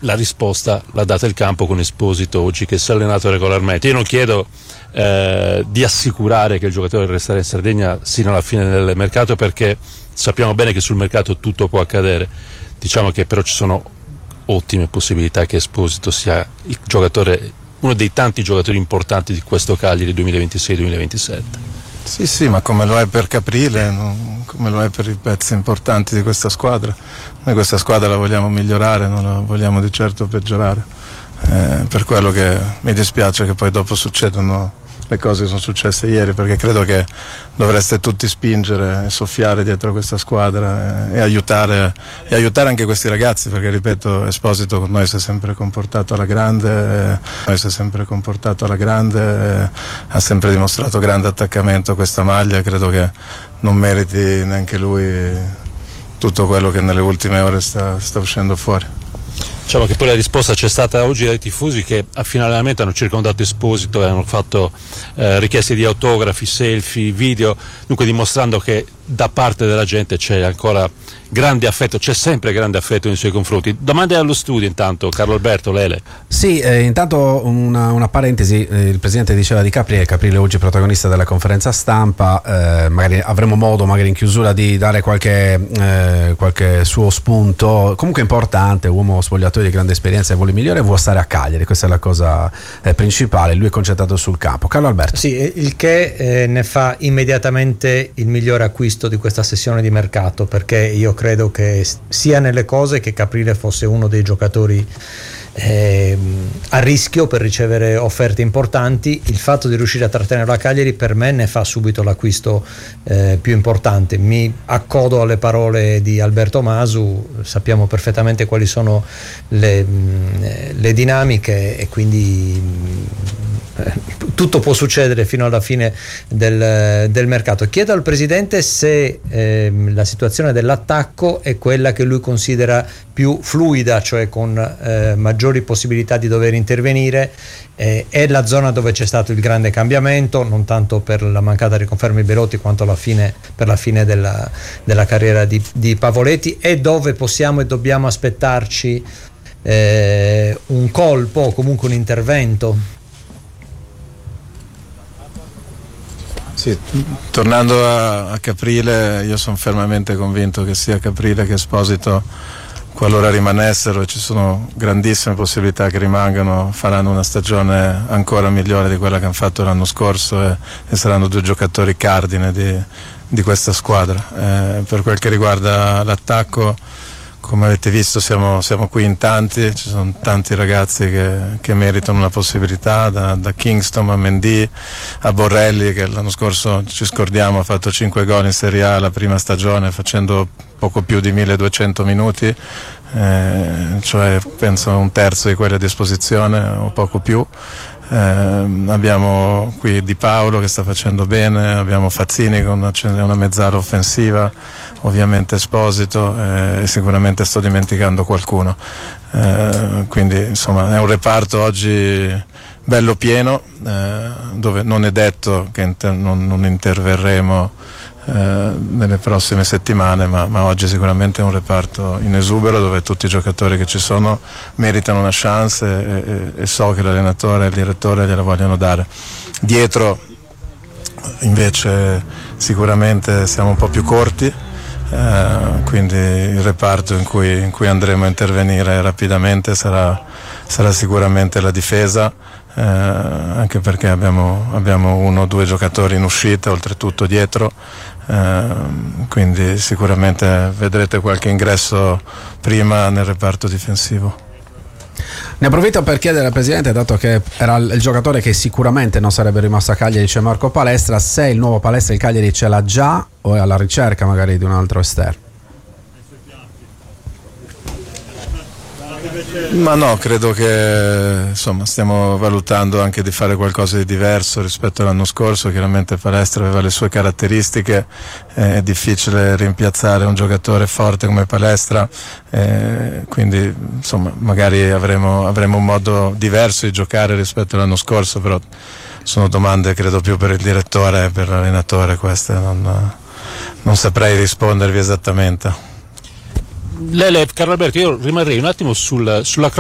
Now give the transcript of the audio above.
la risposta l'ha data il campo con Esposito oggi, che si è allenato regolarmente. Io non chiedo di assicurare che il giocatore resterà in Sardegna sino alla fine del mercato, perché sappiamo bene che sul mercato tutto può accadere. Diciamo che però ci sono ottime possibilità che Esposito sia il giocatore, uno dei tanti giocatori importanti di questo Cagliari 2026-2027. Sì, ma come lo è per Caprile, come lo è per i pezzi importanti di questa squadra. Noi questa squadra la vogliamo migliorare, non la vogliamo di certo peggiorare. Per quello che mi dispiace che poi dopo succedono le cose che sono successe ieri, perché credo che dovreste tutti spingere e soffiare dietro questa squadra e aiutare anche questi ragazzi, perché ripeto, Esposito con noi si è sempre comportato alla grande, ha sempre dimostrato grande attaccamento a questa maglia, e credo che non meriti neanche lui tutto quello che nelle ultime ore sta uscendo fuori. Diciamo che poi la risposta c'è stata oggi dai tifosi, che a fine allenamento hanno circondato Esposito e hanno fatto richieste di autografi, selfie, video, dunque dimostrando che da parte della gente c'è ancora grande affetto, c'è sempre grande affetto nei suoi confronti. Domande allo studio intanto, Carlo Alberto, Lele. Sì, intanto una parentesi, il presidente diceva di Caprile oggi protagonista della conferenza stampa, magari avremo modo magari in chiusura di dare qualche suo spunto, comunque importante, uomo spogliatoio di grande esperienza e vuole migliore, vuole stare a Cagliari, questa è la cosa principale, lui è concentrato sul campo. Carlo Alberto. Sì, il che ne fa immediatamente il migliore acquisto di questa sessione di mercato, perché io credo che sia nelle cose che Caprile fosse uno dei giocatori a rischio per ricevere offerte importanti. Il fatto di riuscire a trattenerlo a Cagliari per me ne fa subito l'acquisto più importante. Mi accodo alle parole di Alberto Masu, sappiamo perfettamente quali sono le dinamiche e quindi tutto può succedere fino alla fine del mercato. Chiedo al presidente se la situazione dell'attacco è quella che lui considera più fluida, cioè con maggiori possibilità di dover intervenire, è la zona dove c'è stato il grande cambiamento, non tanto per la mancata riconferma di Belotti quanto per la fine della carriera di Pavoletti, è dove possiamo e dobbiamo aspettarci un colpo o comunque un intervento. Sì, tornando a Caprile, io sono fermamente convinto che sia Caprile che Esposito, qualora rimanessero, e ci sono grandissime possibilità che rimangano, faranno una stagione ancora migliore di quella che hanno fatto l'anno scorso e saranno due giocatori cardine di questa squadra. Per quel che riguarda l'attacco, come avete visto siamo qui in tanti, ci sono tanti ragazzi che meritano una possibilità, da Kingston a Mendy a Borrelli, che l'anno scorso, ci scordiamo, ha fatto 5 gol in Serie A la prima stagione facendo poco più di 1200 minuti, cioè penso un terzo di quelli a disposizione o poco più. Abbiamo qui Di Paolo che sta facendo bene, abbiamo Fazzini con una mezzala offensiva, ovviamente Esposito, e sicuramente sto dimenticando qualcuno, quindi insomma è un reparto oggi bello pieno, dove non è detto che non interverremo nelle prossime settimane, ma oggi sicuramente è un reparto in esubero, dove tutti i giocatori che ci sono meritano una chance e so che l'allenatore e il direttore gliela vogliono dare. Dietro invece sicuramente siamo un po' più corti, quindi il reparto in cui andremo a intervenire rapidamente sarà sicuramente la difesa, anche perché abbiamo 1 o 2 giocatori in uscita, oltretutto dietro, quindi sicuramente vedrete qualche ingresso prima nel reparto difensivo. Ne approfitto per chiedere al presidente, dato che era il giocatore che sicuramente non sarebbe rimasto a Cagliari, c'è Marco Palestra, se il nuovo Palestra il Cagliari ce l'ha già o è alla ricerca magari di un altro esterno? Ma no, credo che insomma stiamo valutando anche di fare qualcosa di diverso rispetto all'anno scorso. Chiaramente Palestra aveva le sue caratteristiche, è difficile rimpiazzare un giocatore forte come Palestra, quindi insomma magari avremo un modo diverso di giocare rispetto all'anno scorso, però sono domande credo più per il direttore e per l'allenatore, queste non saprei rispondervi esattamente. Lele, Carlo Alberto, io rimarrei un attimo sulla